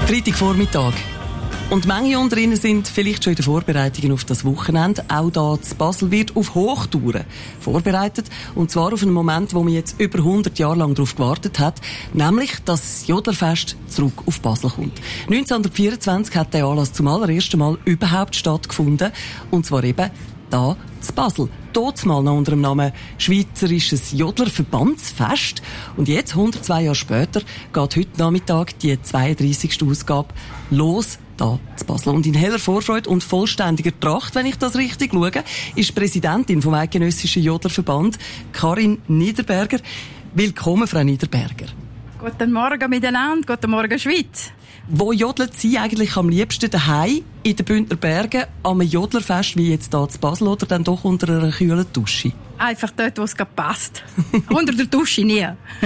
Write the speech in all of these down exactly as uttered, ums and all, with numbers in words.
Freitagvormittag. Und manche unter Ihnen sind vielleicht schon in den Vorbereitungen auf das Wochenende. Auch da zu Basel wird auf Hochtouren vorbereitet. Und zwar auf einen Moment, wo man jetzt über hundert Jahre lang darauf gewartet hat. Nämlich, dass das Jodlerfest zurück auf Basel kommt. neunzehnhundertvierundzwanzig hat der Anlass zum allerersten Mal überhaupt stattgefunden. Und zwar eben da zu Basel. Dort mal noch unter dem Namen Schweizerisches Jodlerverbandsfest. Und jetzt, hundertzwei Jahre später, geht heute Nachmittag die zweiunddreissigste Ausgabe los da zu Basel. Und in heller Vorfreude und vollständiger Tracht, wenn ich das richtig schaue, ist Präsidentin vom Eidgenössischen Jodlerverband, Karin Niederberger. Willkommen, Frau Niederberger. Guten Morgen miteinander, guten Morgen Schweiz. Wo jodelt Sie eigentlich am liebsten daheim in den Bündner Bergen am Jodlerfest wie jetzt hier zu Basel oder dann doch unter einer kühlen Dusche? Einfach dort, wo es gerade passt. Unter der Dusche nie.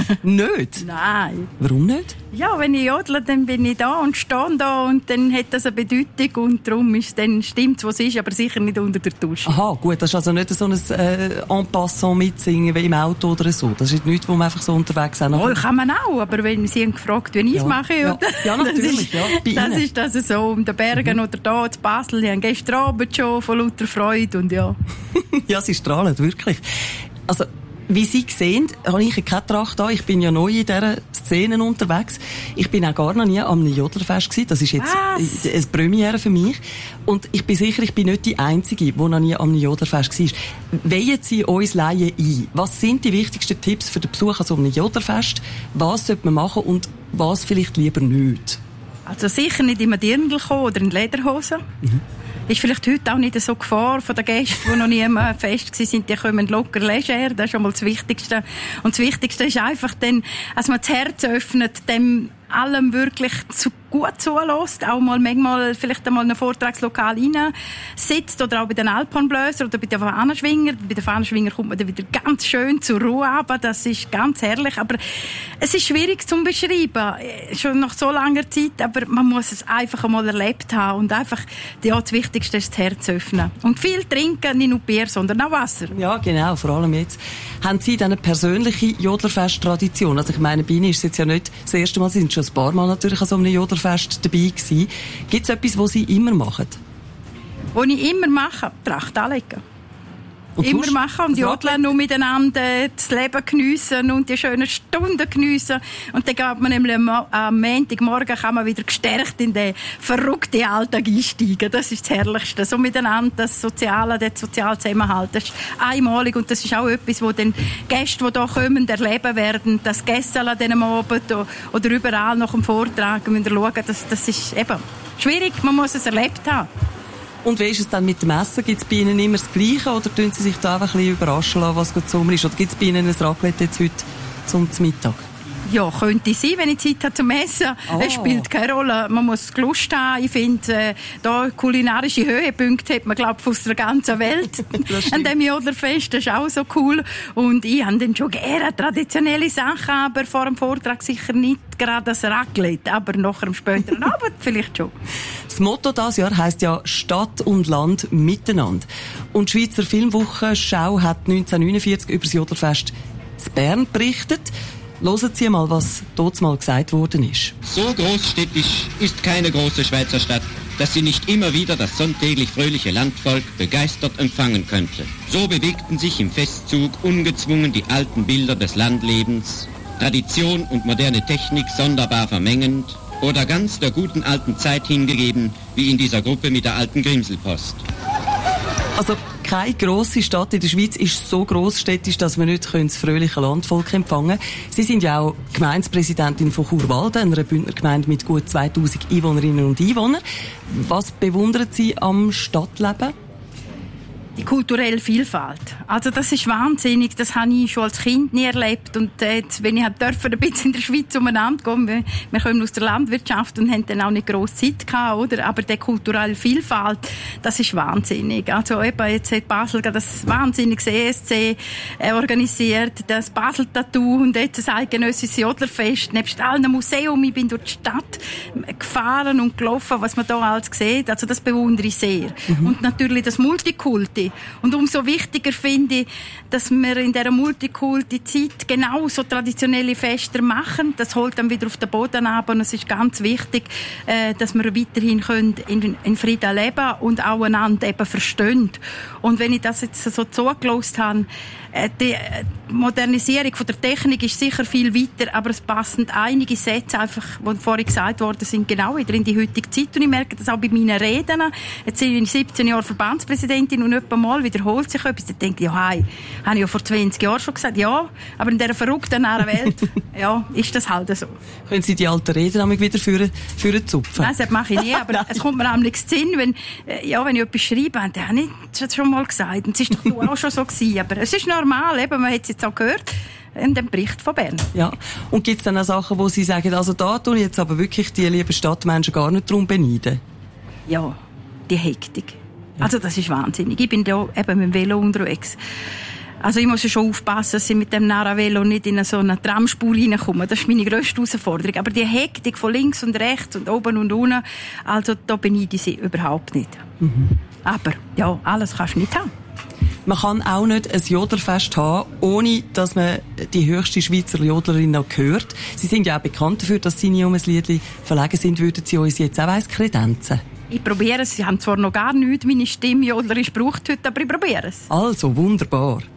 Nicht? Nein. Warum nicht? Ja, wenn ich jodle, dann bin ich da und stehe da und dann hat das eine Bedeutung und darum ist dann stimmt's, was es ist, aber sicher nicht unter der Dusche. Aha, gut, das ist also nicht so ein äh, en passant mitsingen wie im Auto oder so. Das ist nichts, wo man einfach so unterwegs sind. Oh, kann man auch, aber wenn Sie haben gefragt, wie ich es ja. mache, ja. ja, natürlich, das ist, ja, das ist das so um den Bergen mhm. oder da zu Basel. Ich habe gestern Abend schon von lauter Freude und ja. Ja, sie strahlen, wirklich. Also, wie Sie sehen, habe ich keine Tracht an. Ich bin ja neu in dieser Szene unterwegs. Ich bin auch gar noch nie am Jodlerfest gewesen. Das ist jetzt Was? eine Premiere für mich. Und ich bin sicher, ich bin nicht die Einzige, die noch nie am Jodlerfest war. Weihen Sie uns Laien ein? Was sind die wichtigsten Tipps für den Besuch an so einem Jodlerfest? Was sollte man machen und was vielleicht lieber nicht? Also sicher nicht in einem Dirndl kommen oder in Lederhosen. Mhm. Ist vielleicht heute auch nicht so Gefahr von den Gästen, die noch nie am Fest waren, die kommen locker leger, das ist schon mal das Wichtigste. Und das Wichtigste ist einfach dann, dass man das Herz öffnet, dem allem wirklich zu gut zulässt, auch mal manchmal vielleicht einmal in ein Vortragslokal rein sitzt oder auch bei den Alphornbläsern oder bei den Fahnenschwinger. Bei den Fahnenschwinger kommt man dann wieder ganz schön zur Ruhe runter, das ist ganz herrlich, aber es ist schwierig zu beschreiben, schon nach so langer Zeit, aber man muss es einfach einmal erlebt haben und einfach, ja, das Wichtigste ist das Herz öffnen. Und viel trinken, nicht nur Bier, sondern auch Wasser. Ja, genau, vor allem jetzt. Haben Sie dann eine persönliche Jodlerfest-Tradition? Also ich meine, bei Ihnen ist es jetzt ja nicht das erste Mal, Sie sind schon ein paar Mal natürlich an so einem Jodlerfest dabei gewesen. Gibt es etwas, was Sie immer machen? Was ich immer mache? Tracht anlegen. Und immer sonst? Machen und jodeln, nur miteinander das Leben geniessen und die schönen Stunden geniessen. Und dann geht man nämlich am Montagmorgen kann man wieder gestärkt in den verrückten Alltag einsteigen. Das ist das Herrlichste. So miteinander, das Soziale, der soziale Zusammenhalt. Das ist einmalig und das ist auch etwas, wo den Gäste, die hier kommen, erleben werden. Das Gäste an diesem Abend oder überall nach dem Vortrag müssen wir schauen. Das, das ist eben schwierig, man muss es erlebt haben. Und wie ist es dann mit dem Essen? Gibt es bei Ihnen immer das Gleiche oder tun Sie sich da einfach ein bisschen überraschen lassen, was gut Sommer ist? Oder gibt es bei Ihnen ein Raclette jetzt heute zum Mittag? Ja, könnte sein, wenn ich Zeit habe zum Essen. Oh. Es spielt keine Rolle. Man muss Lust haben. Ich finde, äh, da kulinarische Höhepunkte hat man, glaube ich, aus der ganzen Welt. An dem Jodlerfest, das ist auch so cool. Und ich habe dann schon gerne traditionelle Sachen, aber vor dem Vortrag sicher nicht gerade das Raclette, aber nach einem späteren Abend vielleicht schon. Das Motto dieses Jahr heisst ja Stadt und Land miteinander. Und die Schweizer Filmwochenschau hat neunzehnhundertneunundvierzig über das Jodlerfest zu Bern berichtet. Hören Sie mal, was dort mal gesagt worden ist. So großstädtisch ist keine große Schweizer Stadt, dass sie nicht immer wieder das sonntäglich fröhliche Landvolk begeistert empfangen könnte. So bewegten sich im Festzug ungezwungen die alten Bilder des Landlebens, Tradition und moderne Technik sonderbar vermengend oder ganz der guten alten Zeit hingegeben, wie in dieser Gruppe mit der alten Grimselpost. Also keine grosse Stadt in der Schweiz ist so grossstädtisch, dass wir nicht das fröhliche Landvolk empfangen können. Sie sind ja auch Gemeindepräsidentin von Churwalden, einer Bündner Gemeinde mit gut zweitausend Einwohnerinnen und Einwohnern. Was bewundern Sie am Stadtleben? Die kulturelle Vielfalt. Also das ist wahnsinnig. Das habe ich schon als Kind nie erlebt. Und jetzt, wenn ich dürfen, ein bisschen in der Schweiz umeinander gehen, wir, wir kommen aus der Landwirtschaft und haben dann auch nicht grosse Zeit gehabt, oder? Aber die kulturelle Vielfalt, das ist wahnsinnig. Also eben, jetzt hat Basel das wahnsinniges E S C organisiert, das Basel-Tattoo und jetzt das eidgenössische Jodlerfest. Nebst allen Museum, ich bin durch die Stadt gefahren und gelaufen, was man da alles sieht. Also das bewundere ich sehr. Mhm. Und natürlich das Multikulti. Multikulti. Und umso wichtiger finde ich, dass wir in dieser Multikulti-Zeit genau so traditionelle Feste machen. Das holt dann wieder auf den Boden ab und es ist ganz wichtig, äh, dass wir weiterhin können in, in Frieden leben und auch einander eben verstehen. Und wenn ich das jetzt so zugelassen habe, äh, die Modernisierung von der Technik ist sicher viel weiter, aber es passen einige Sätze einfach, die vorhin gesagt worden sind, genau wieder in die heutige Zeit. Und ich merke das auch bei meinen Reden. Jetzt bin ich siebzehn Jahre Verbandspräsidentin und etwa mal wiederholt sich etwas. Dann denke ich, ja, hey, habe ich ja vor zwanzig Jahren schon gesagt, ja, aber in dieser verrückten Welt, ja, ist das halt so. Können Sie die alten Reden nämlich wieder für, für zupfen? Nein, das mache ich nie, aber es kommt mir nämlich zu Sinn, wenn, ja, wenn ich etwas schreibe, dann habe ich das schon mal gesagt. Und es ist doch auch schon so gewesen, aber es ist normal, eben, man hat es jetzt auch gehört, in dem Bericht von Bern. Ja. Und gibt es dann auch Sachen, wo Sie sagen, also da tue ich jetzt aber wirklich die lieben Stadtmenschen gar nicht darum beneiden? Ja, die Hektik. Ja. Also das ist wahnsinnig. Ich bin da eben mit dem Velo unterwegs. Also ich muss ja schon aufpassen, dass ich mit dem Naravelo nicht in so eine Tramspur reinkomme. Das ist meine grösste Herausforderung. Aber die Hektik von links und rechts und oben und unten, also da beneide ich sie überhaupt nicht. Mhm. Aber ja, alles kannst du nicht haben. Man kann auch nicht ein Jodlerfest haben, ohne dass man die höchste Schweizer Jodlerin noch hört. Sie sind ja auch bekannt dafür, dass Sie nie um ein Liedli verlegen sind. Würden Sie uns jetzt auch eins kredenzen? Ich probiere es. Sie haben zwar noch gar nichts, meine Stimme jodlerisch braucht heute, aber ich probiere es. Also, wunderbar.